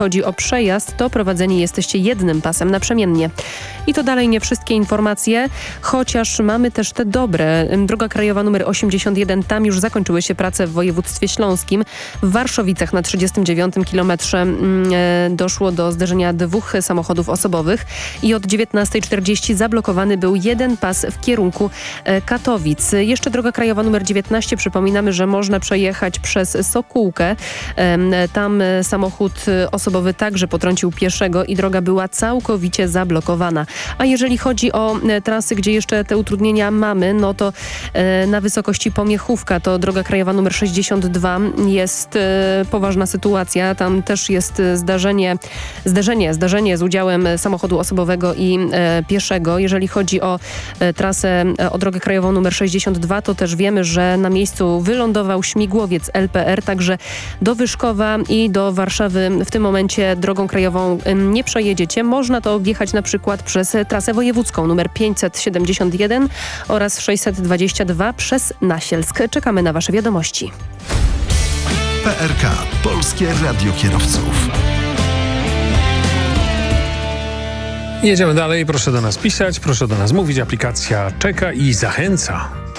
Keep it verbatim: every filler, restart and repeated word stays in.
chodzi o przejazd, to prowadzeni jesteście jednym pasem naprzemiennie. I to dalej nie wszystkie informacje, chociaż mamy też te dobre. Droga krajowa numer osiemdziesiąt jeden, tam już zakończyły się prace w województwie śląskim. W Warszawicach na trzydziestym dziewiątym kilometrze doszło do zderzenia dwóch samochodów osobowych i od dziewiętnastej czterdzieści zablokowany był jeden pas w kierunku Katowic. Jeszcze droga krajowa numer dziewiętnaście, przypominamy, że można przejechać przez Sokółkę. Tam samochód osobowy także potrącił pieszego i droga była całkowicie zablokowana. A jeżeli chodzi o trasy, gdzie jeszcze te utrudnienia mamy, no to e, na wysokości Pomiechówka, to droga krajowa numer sześćdziesiąt dwa, jest e, poważna sytuacja. Tam też jest zdarzenie, zderzenie, zdarzenie z udziałem samochodu osobowego i e, pieszego. Jeżeli chodzi o e, trasę, e, o drogę krajową numer sześćdziesiąt dwa, to też wiemy, że na miejscu wylądował śmigłowiec L P R, także do Wyszkowa i do Warszawy w tym momencie drogą krajową e, nie przejedziecie. Można to objechać na przykład przez trasę wojewódzką numer pięćset siedemdziesiąt jeden oraz sześćset dwadzieścia dwa przez Nasielsk. Czekamy na Wasze wiadomości. P R K. Polskie Radio Kierowców. Jedziemy dalej. Proszę do nas pisać, proszę do nas mówić. Aplikacja czeka i zachęca.